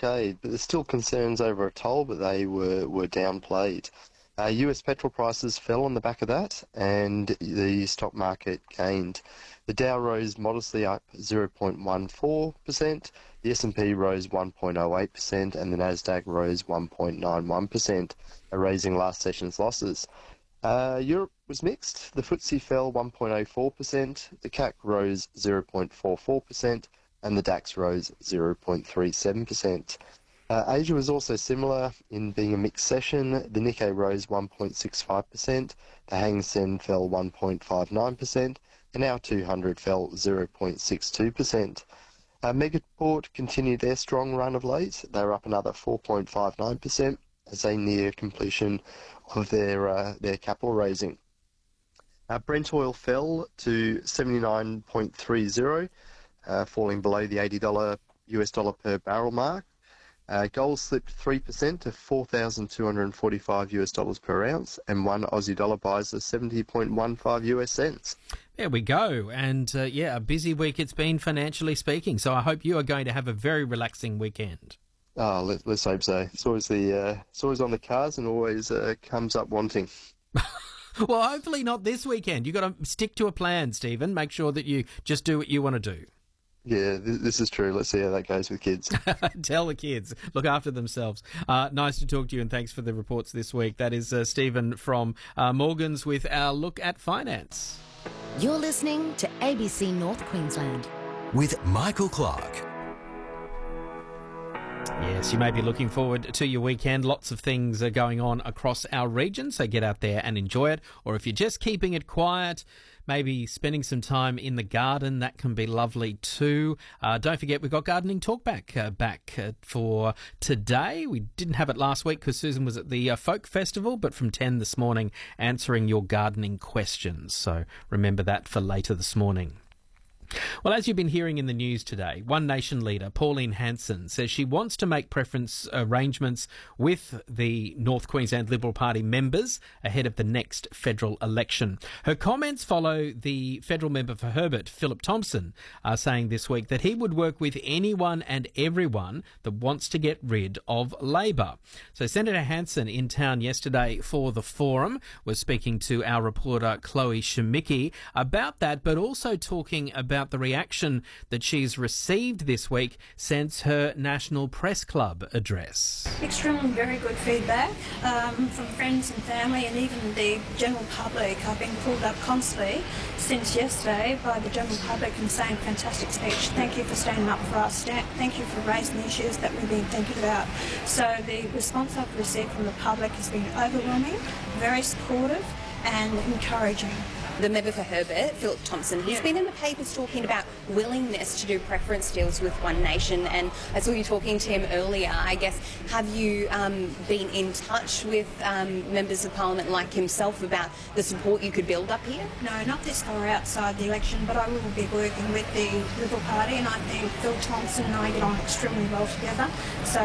blockade, but there's still concerns over a toll, but they were downplayed. US petrol prices fell on the back of that, and the stock market gained. The Dow rose modestly up 0.14%, the S&P rose 1.08%, and the Nasdaq rose 1.91%, erasing last session's losses. Europe was mixed. The FTSE fell 1.04%, the CAC rose 0.44%, and the DAX rose 0.37%. Asia was also similar in being a mixed session. The Nikkei rose 1.65%, the Hang Seng fell 1.59%, and our 200 fell 0.62%. Megaport continued their strong run of late. They were up another 4.59% as they near completion of their capital raising. Brent oil fell to 79.30, falling below the $80 US dollar per barrel mark. Gold slipped 3% to $4,245 US dollars per ounce, and one Aussie dollar buys us 70.15 US cents. There we go. And a busy week it's been financially speaking. So I hope you are going to have a very relaxing weekend. Oh, let's hope so. It's always on the cards and always comes up wanting. Well, hopefully not this weekend. You've got to stick to a plan, Stephen. Make sure that you just do what you want to do. Yeah, this is true. Let's see how that goes with kids. Tell the kids. Look after themselves. Nice to talk to you, and thanks for the reports this week. That is Stephen from Morgans with our look at finance. You're listening to ABC North Queensland. With Michael Clark. Yes, you may be looking forward to your weekend. Lots of things are going on across our region, so get out there and enjoy it. Or if you're just keeping it quiet, maybe spending some time in the garden, that can be lovely too. Don't forget, we've got Gardening Talk back for today. We didn't have it last week because Susan was at the Folk Festival, but from 10 this morning, answering your gardening questions. So remember that for later this morning. Well, as you've been hearing in the news today, One Nation leader Pauline Hanson says she wants to make preference arrangements with the North Queensland Liberal Party members ahead of the next federal election. Her comments follow the federal member for Herbert, Phillip Thompson, saying this week that he would work with anyone and everyone that wants to get rid of Labor. So Senator Hanson in town yesterday for the forum was speaking to our reporter Chloe Shemicki about that, but also talking about the reaction that she's received this week since her National Press Club address. Extremely very good feedback from friends and family and even the general public. I've been pulled up constantly since yesterday by the general public and saying fantastic speech. Thank you for standing up for us. Thank you for raising the issues that we've been thinking about. So the response I've received from the public has been overwhelming, very supportive and encouraging. The member for Herbert, Phillip Thompson, he's been in the papers talking about willingness to do preference deals with One Nation, and I saw you talking to him earlier. I guess, have you been in touch with members of Parliament like himself about the support you could build up here? No, not this far outside the election, but I will be working with the Liberal Party, and I think Phil Thompson and I get on extremely well together. So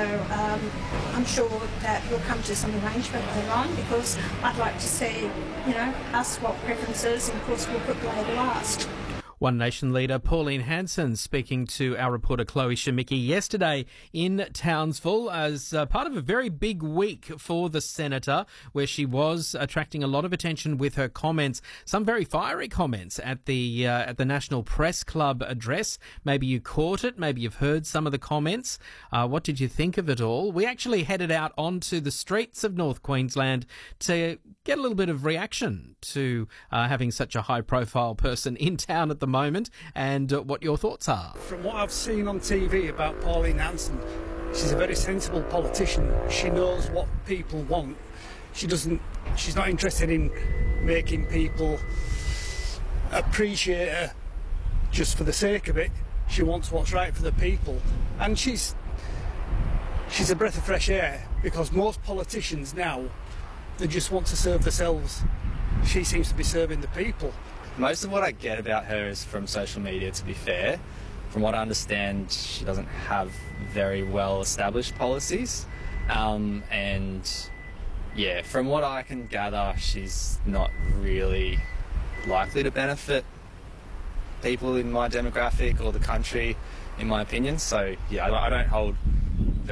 I'm sure that we'll come to some arrangement later on, because I'd like to see, us swap preferences. And of course, we'll put Labor last. One Nation leader Pauline Hanson speaking to our reporter Chloe Shemicki yesterday in Townsville as part of a very big week for the Senator, where she was attracting a lot of attention with her comments, some very fiery comments at the National Press Club address. Maybe you caught it, maybe you've heard some of the comments. What did you think of it all? We actually headed out onto the streets of North Queensland to get a little bit of reaction to having such a high-profile person in town at the moment, and what your thoughts are. From what I've seen on TV about Pauline Hanson, she's a very sensible politician. She knows what people want. She's not interested in making people appreciate her just for the sake of it. She wants what's right for the people, and she's a breath of fresh air, because most politicians now, they just want to serve themselves. She seems to be serving the people. Most of what I get about her is from social media, to be fair. From what I understand, she doesn't have very well established policies. From what I can gather, she's not really likely to benefit people in my demographic or the country, in my opinion. So, I don't hold